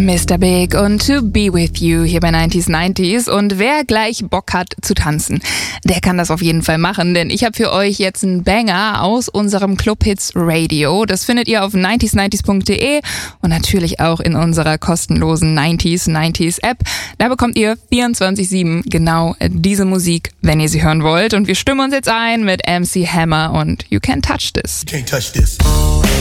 Mr. Big und To Be With You hier bei 90s. Und wer gleich Bock hat zu tanzen, der kann das auf jeden Fall machen, denn ich habe für euch jetzt einen Banger aus unserem Club Hits Radio. Das findet ihr auf 90s90s.de und natürlich auch in unserer kostenlosen 90s App. Da bekommt ihr 24/7 genau diese Musik, wenn ihr sie hören wollt. Und wir stimmen uns jetzt ein mit MC Hammer und You Can't Touch This. You can't touch this.